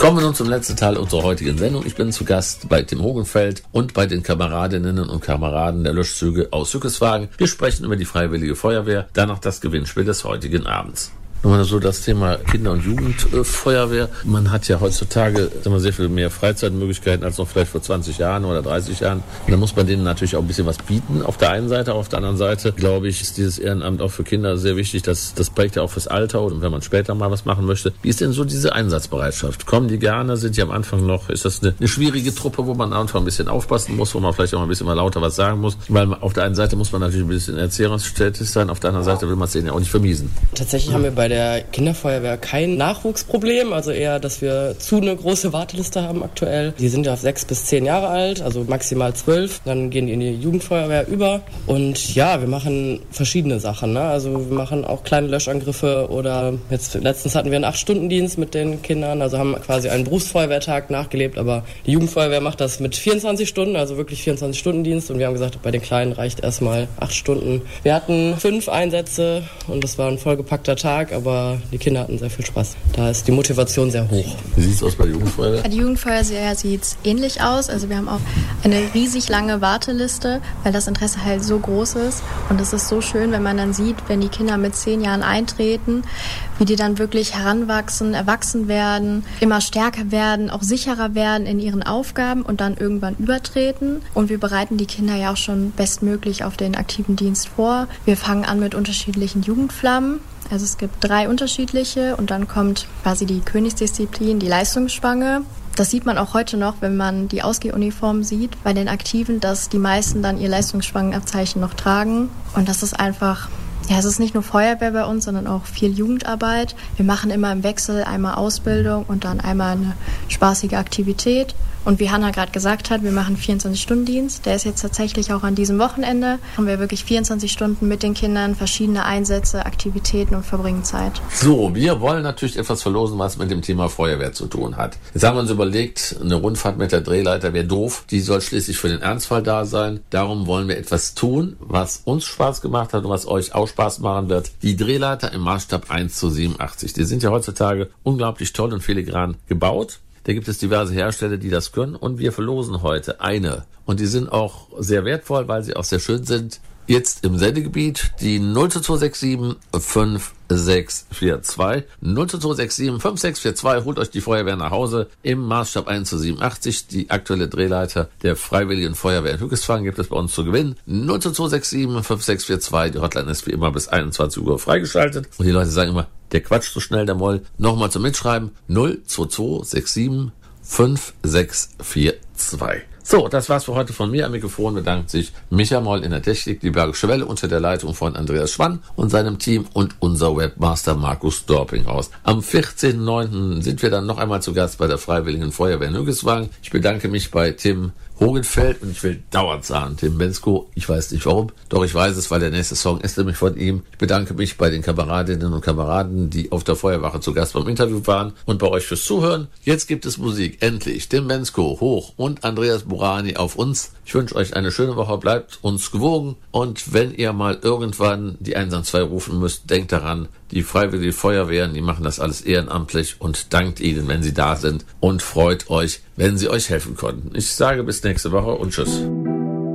Kommen wir nun zum letzten Teil unserer heutigen Sendung. Ich bin zu Gast bei Tim Hogenfeld und bei den Kameradinnen und Kameraden der Löschzüge aus Hückeswagen. Wir sprechen über die Freiwillige Feuerwehr, danach das Gewinnspiel des heutigen Abends. Nochmal so das Thema Kinder- und Jugendfeuerwehr. Man hat ja heutzutage sehr viel mehr Freizeitmöglichkeiten als noch vielleicht vor 20 Jahren oder 30 Jahren. Und da muss man denen natürlich auch ein bisschen was bieten. Auf der einen Seite, auf der anderen Seite, glaube ich, ist dieses Ehrenamt auch für Kinder sehr wichtig. Das prägt ja auch fürs Alter und wenn man später mal was machen möchte. Wie ist denn so diese Einsatzbereitschaft? Kommen die gerne? Sind die am Anfang noch? Ist das eine schwierige Truppe, wo man am Anfang ein bisschen aufpassen muss, wo man vielleicht auch ein bisschen mal lauter was sagen muss? Weil auf der einen Seite muss man natürlich ein bisschen erziehungstätig sein, auf der anderen Seite will man es denen ja auch nicht vermiesen. Tatsächlich haben wir bei der Kinderfeuerwehr kein Nachwuchsproblem, also eher, dass wir eine große Warteliste haben aktuell. Die sind ja 6 bis 10 Jahre alt, also maximal 12. Dann gehen die in die Jugendfeuerwehr über. Und ja, wir machen verschiedene Sachen, ne? Also wir machen auch kleine Löschangriffe oder letztens hatten wir einen 8-Stunden-Dienst mit den Kindern, also haben quasi einen Berufsfeuerwehrtag nachgelebt, aber die Jugendfeuerwehr macht das mit 24 Stunden, also wirklich 24-Stunden-Dienst und wir haben gesagt, bei den Kleinen reicht erstmal 8 Stunden. Wir hatten 5 Einsätze und das war ein vollgepackter Tag, aber die Kinder hatten sehr viel Spaß. Da ist die Motivation sehr hoch. Wie sieht es aus bei der Jugendfeuerwehr? Bei der Jugendfeuerwehr sieht es ähnlich aus. Also wir haben auch eine riesig lange Warteliste, weil das Interesse halt so groß ist. Und es ist so schön, wenn man dann sieht, wenn die Kinder mit 10 Jahren eintreten, wie die dann wirklich heranwachsen, erwachsen werden, immer stärker werden, auch sicherer werden in ihren Aufgaben und dann irgendwann übertreten. Und wir bereiten die Kinder ja auch schon bestmöglich auf den aktiven Dienst vor. Wir fangen an mit unterschiedlichen Jugendflammen. Also es gibt 3 unterschiedliche und dann kommt quasi die Königsdisziplin, die Leistungsspange. Das sieht man auch heute noch, wenn man die Ausgehuniformen sieht bei den Aktiven, dass die meisten dann ihr Leistungsspangenabzeichen noch tragen. Und das ist einfach, ja, es ist nicht nur Feuerwehr bei uns, sondern auch viel Jugendarbeit. Wir machen immer im Wechsel einmal Ausbildung und dann einmal eine spaßige Aktivität. Und wie Hanna gerade gesagt hat, wir machen 24-Stunden-Dienst. Der ist jetzt tatsächlich auch an diesem Wochenende. Haben wir wirklich 24 Stunden mit den Kindern, verschiedene Einsätze, Aktivitäten und verbringen Zeit. So, wir wollen natürlich etwas verlosen, was mit dem Thema Feuerwehr zu tun hat. Jetzt haben wir uns überlegt, eine Rundfahrt mit der Drehleiter wäre doof. Die soll schließlich für den Ernstfall da sein. Darum wollen wir etwas tun, was uns Spaß gemacht hat und was euch auch Spaß machen wird. Die Drehleiter im Maßstab 1:87. Die sind ja heutzutage unglaublich toll und filigran gebaut. Da gibt es diverse Hersteller, die das können und wir verlosen heute eine. Und die sind auch sehr wertvoll, weil sie auch sehr schön sind. Jetzt im Sendegebiet die 02267 5642. 02267 5642. Holt euch die Feuerwehr nach Hause im Maßstab 1:87. Die aktuelle Drehleiter der Freiwilligen Feuerwehr in Hückeswagen gibt es bei uns zu gewinnen. 02267 5642. Die Hotline ist wie immer bis 21 Uhr freigeschaltet. Und die Leute sagen immer, der quatscht so schnell, der Moll. Nochmal zum Mitschreiben. 02267 5642. So, das war's für heute von mir. Am Mikrofon bedankt sich Micha Moll in der Technik, die Bergische Welle unter der Leitung von Andreas Schwann und seinem Team und unser Webmaster Markus Dorpinghaus. Am 14.09. sind wir dann noch einmal zu Gast bei der Freiwilligen Feuerwehr in Hückeswagen. Ich bedanke mich bei Tim Hogenfeld und ich will dauernd sagen, Tim Bensko, ich weiß nicht warum, doch ich weiß es, weil der nächste Song ist nämlich von ihm. Ich bedanke mich bei den Kameradinnen und Kameraden, die auf der Feuerwache zu Gast beim Interview waren und bei euch fürs Zuhören. Jetzt gibt es Musik, endlich, Tim Bensko hoch und Andreas Burani auf uns. Ich wünsche euch eine schöne Woche, bleibt uns gewogen und wenn ihr mal irgendwann die 112 rufen müsst, denkt daran, die Freiwillige Feuerwehren, die machen das alles ehrenamtlich und dankt ihnen, wenn sie da sind und freut euch, wenn sie euch helfen konnten. Ich sage bis nächste Woche und tschüss.